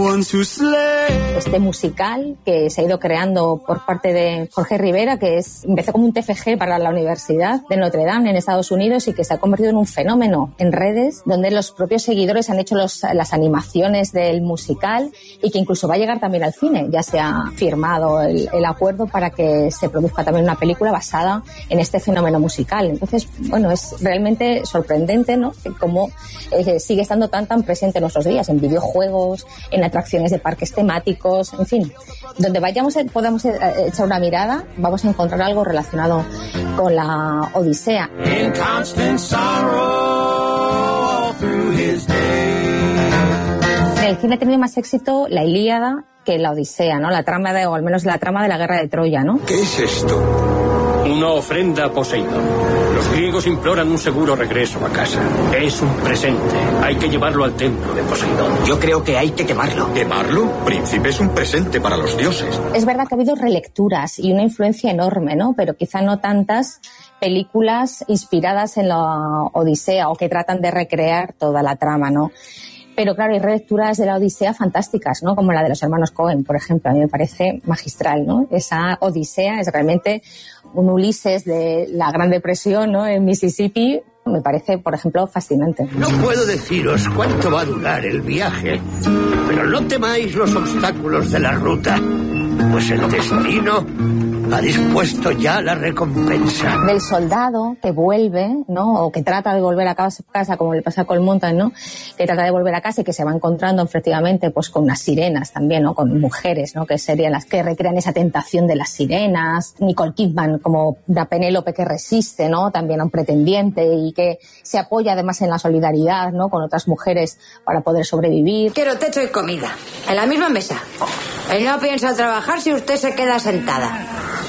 Este musical que se ha ido creando por parte de Jorge Rivera, que empezó como un TFG para la Universidad de Notre Dame en Estados Unidos y que se ha convertido en un fenómeno en redes, donde los propios seguidores han hecho las animaciones del musical y que incluso va a llegar también al cine. Ya se ha firmado el acuerdo para que se produzca también una película basada en este fenómeno musical. Entonces, bueno, es realmente sorprendente, ¿no?, cómo sigue estando tan presente en nuestros días, en videojuegos, en atracciones de parques temáticos, en fin, donde podamos echar una mirada, vamos a encontrar algo relacionado con la Odisea. En el cine ha tenido más éxito la Ilíada que la Odisea, ¿no? O al menos la trama de la guerra de Troya, ¿no? ¿Qué es esto? Una ofrenda a Poseidón. Los griegos imploran un seguro regreso a casa. Es un presente. Hay que llevarlo al templo de Poseidón. Yo creo que hay que quemarlo. ¿Quemarlo? Príncipe, es un presente para los dioses. Es verdad que ha habido relecturas y una influencia enorme, ¿no? Pero quizá no tantas películas inspiradas en la Odisea o que tratan de recrear toda la trama, ¿no? Pero claro, hay relecturas de la Odisea fantásticas, ¿no? Como la de los hermanos Coen, por ejemplo. A mí me parece magistral, ¿no? Esa Odisea es realmente un Ulises de la Gran Depresión, ¿no?, en Mississippi. Me parece, por ejemplo, fascinante. No puedo deciros cuánto va a durar el viaje, pero no temáis los obstáculos de la ruta, pues el destino ha dispuesto ya la recompensa. Del soldado que vuelve, ¿no?, o que trata de volver a casa, como le pasa a Cold Mountain, ¿no?, que trata de volver a casa y que se va encontrando efectivamente pues con unas sirenas también, ¿no?, con mujeres, ¿no?, que serían las que recrean esa tentación de las sirenas. Nicole Kidman como la Penélope que resiste, ¿no?, también a un pretendiente y que se apoya además en la solidaridad, ¿no?, con otras mujeres para poder sobrevivir. Quiero techo y comida, en la misma mesa. Él no piensa trabajar si usted se queda sentada.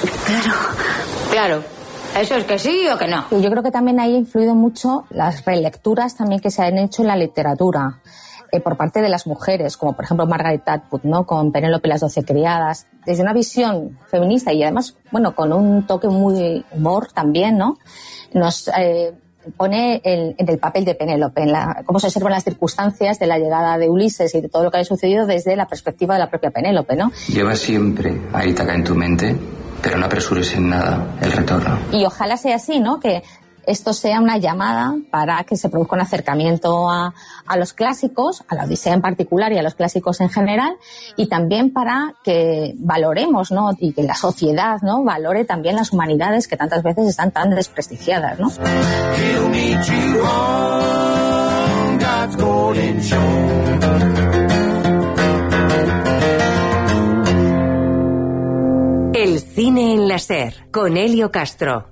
Claro. ¿Eso es que sí o que no? Y yo creo que también ahí ha influido mucho las relecturas también que se han hecho en la literatura por parte de las mujeres, como por ejemplo Margaret Atwood, ¿no?, con Penélope y las 12 criadas, desde una visión feminista y además, bueno, con un toque muy humor también, ¿no?, nos pone en el papel de Penélope, cómo se observan las circunstancias de la llegada de Ulises y de todo lo que ha sucedido desde la perspectiva de la propia Penélope, ¿no? Lleva siempre a Ítaca en tu mente, pero no apresures en nada el retorno. Y ojalá sea así, ¿no?, que esto sea una llamada para que se produzca un acercamiento a los clásicos, a la Odisea en particular y a los clásicos en general, y también para que valoremos, ¿no?, y que la sociedad, ¿no?, valore también las humanidades que tantas veces están tan desprestigiadas, ¿no? El cine en la SER, con Elio Castro.